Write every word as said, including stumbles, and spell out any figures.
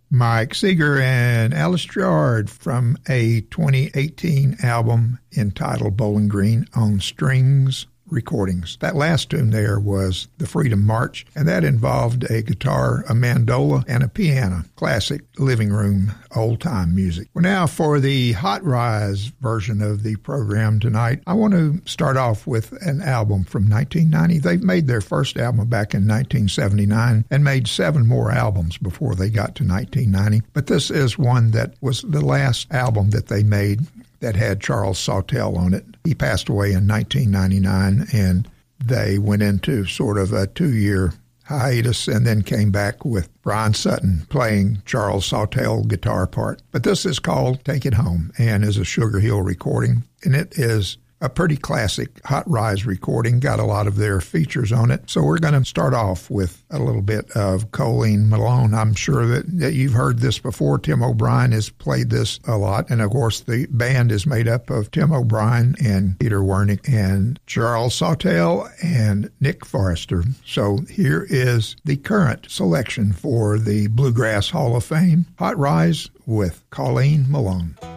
Mike Seeger and Alice Gerard from a twenty eighteen album entitled Bowling Green on Strings Recordings. That last tune there was the Freedom March, and that involved a guitar, a mandola, and a piano. Classic living room, old-time music. Well, now for the Hot Rise version of the program tonight, I want to start off with an album from nineteen ninety. They made their first album back in nineteen seventy-nine and made seven more albums before they got to nineteen ninety. But this is one that was the last album that they made that had Charles Sawtelle on it. He passed away in nineteen ninety-nine, and they went into sort of a two-year hiatus and then came back with Brian Sutton playing Charles Sawtelle guitar part. But this is called Take It Home and is a Sugar Hill recording, and it is a pretty classic Hot Rise recording, got a lot of their features on it. So we're going to start off with a little bit of Colleen Malone. I'm sure that, that you've heard this before. Tim O'Brien has played this a lot. And, of course, the band is made up of Tim O'Brien and Peter Wernick and Charles Sawtelle and Nick Forrester. So here is the current selection for the Bluegrass Hall of Fame, Hot Rise with Colleen Malone.